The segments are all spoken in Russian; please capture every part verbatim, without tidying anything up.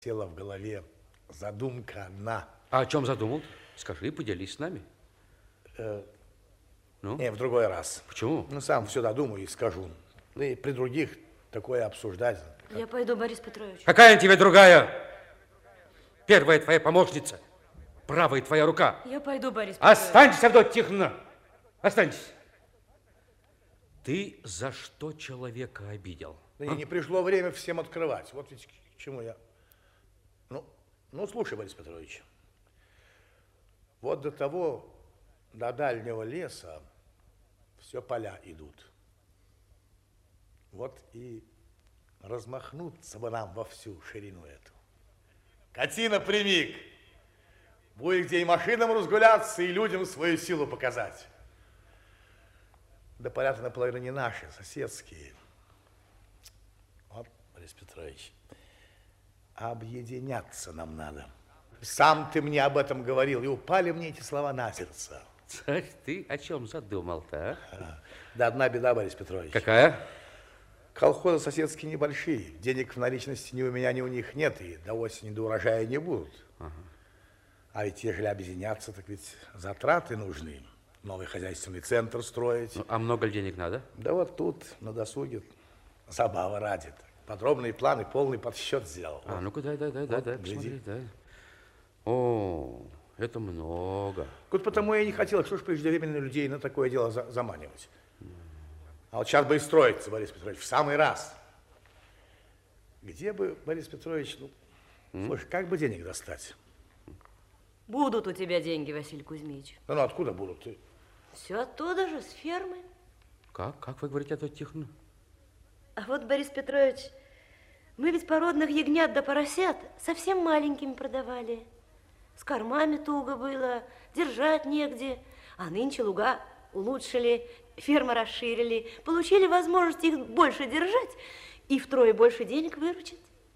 Села в голове задумка одна. А о чем задумал? Скажи, поделись с нами. Э, ну? Не, в другой раз. Почему? Ну, сам сюда думаю и скажу. Да и при других такое обсуждать. Как... Я пойду, Борис Петрович. Какая тебе другая? Первая твоя помощница, правая твоя рука. Я пойду, Борис Петрович. Останься, Авдотья Тихоновна. Останься. Ты за что человека обидел? Да а? не, не пришло время всем открывать. Вот ведь к чему я... Ну, ну, слушай, Борис Петрович. Вот до того, до дальнего леса все поля идут. Вот и размахнуться бы нам во всю ширину эту. Кати напрямик. Будет где и машинам разгуляться, и людям свою силу показать. Да поля-то наполовину не наши, соседские. Вот, Борис Петрович, объединяться нам надо. Сам ты мне об этом говорил, и упали мне эти слова на сердце. Царь, ты о чем задумал-то, а? Да одна беда, Борис Петрович. Какая? Колхозы соседские небольшие. Денег в наличности ни у меня, ни у них нет, и до осени, до урожая не будут. Ага. А ведь ежели объединяться, так ведь затраты нужны. Новый хозяйственный центр строить. Ну, а много ли денег надо? Да вот тут, на досуге, забава ради. Подробные планы, полный подсчет сделал. А, вот. Ну-ка, дай, дай, дай, вот, дай, посмотри, дай. О, это много. Вот потому я не хотел, что ж преждевременно людей на такое дело за заманивать. А вот сейчас бы и строиться, Борис Петрович, в самый раз. Где бы, Борис Петрович, ну, М? слушай, как бы денег достать? Будут у тебя деньги, Василий Кузьмич. Ну, ну откуда будут? Ты? Все оттуда же, с фермы. Как? Как вы говорите, Авдотья Тихоновна? А вот, Борис Петрович, мы ведь породных ягнят да поросят совсем маленькими продавали. С кормами туго было, держать негде. А нынче луга улучшили, фермы расширили, получили возможность их больше держать и втрое больше денег выручить.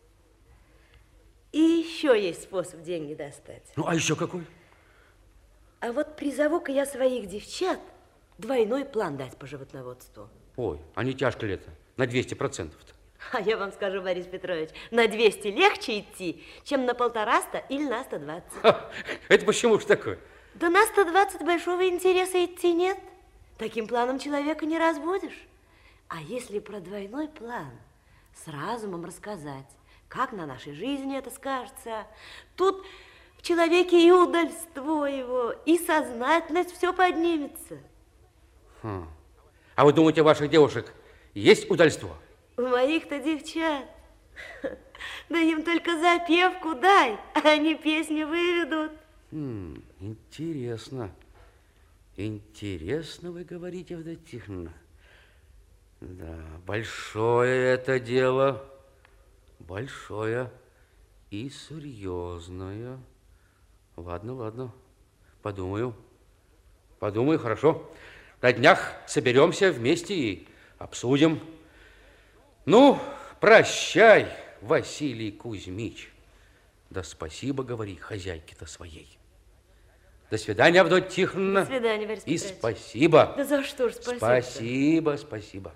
И еще есть способ деньги достать. Ну, а еще какой? А вот призову-ка я своих девчат двойной план дать по животноводству. Ой, а не тяжко ли это? На двести процентов-то. А я вам скажу, Борис Петрович, на двести легче идти, чем на полтораста или на сто двадцать. Ха, это почему же такое? Да на сто двадцать большого интереса идти нет. Таким планом человека не разбудишь. А если про двойной план с разумом рассказать, как на нашей жизни это скажется, тут в человеке и удальство его, и сознательность все поднимется. Хм. А вы думаете, у ваших девушек есть удальство? У моих-то девчат. Да им только запевку дай, а они песни выведут. Хм, интересно. Интересно вы говорите, Авдотья Тихоновна. Да, большое это дело. Большое и серьезное. Ладно, ладно. Подумаю. Подумаю, хорошо. На днях соберемся вместе и обсудим. Ну, прощай, Василий Кузьмич. Да спасибо, говори, хозяйке-то своей. До свидания, Авдотья Тихоновна. До свидания, Борис Петрович. И спасибо. Да за что ж спасибо? Спасибо, спасибо.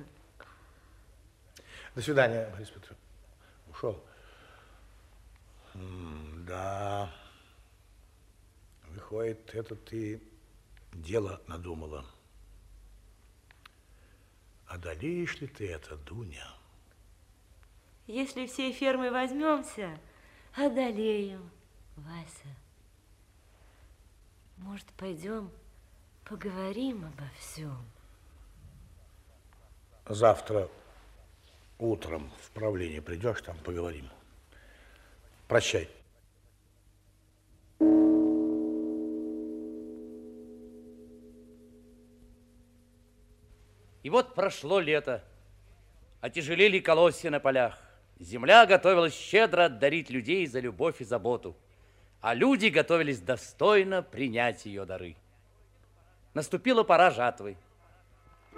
До свидания, Борис Петрович. Ушел. М да. Выходит, это ты дело надумала. Одолеешь ли ты это, Дуня? Если всей фермой возьмемся, одолеем, Вася. Может, пойдем поговорим обо всем? Завтра утром в правление придешь, там поговорим. Прощай. И вот прошло лето, отяжелели колосья на полях. Земля готовилась щедро отдарить людей за любовь и заботу, а люди готовились достойно принять ее дары. Наступила пора жатвы.